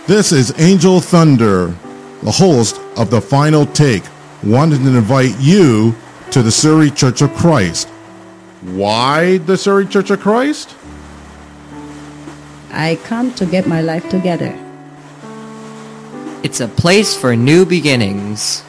This is Angel Thunder, the host of The Final Take, wanting to invite you to the Surrey Church of Christ. Why the Surrey Church of Christ? I come to get my life together. It's a place for new beginnings.